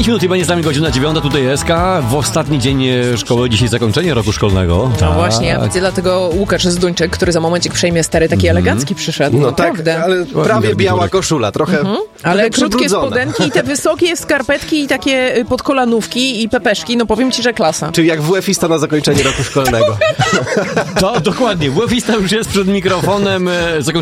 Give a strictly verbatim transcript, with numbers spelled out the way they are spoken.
pięć minut i będzie z nami godzina dziewiąta, tutaj S K. W ostatni dzień szkoły, dzisiaj zakończenie roku szkolnego. No tak. właśnie, ja widzę, dlatego Łukasz Zduńczyk, który za momencik przejmie stary, taki mm. elegancki przyszedł. No naprawdę. tak, ale prawie biała koszula, trochę mm-hmm. Ale krótkie przybrudzona. spodenki i te wysokie skarpetki i takie podkolanówki i pepeszki, no powiem ci, że klasa. Czyli jak W F ista na zakończenie roku szkolnego. To dokładnie, W F ista już jest przed mikrofonem. Zakończenie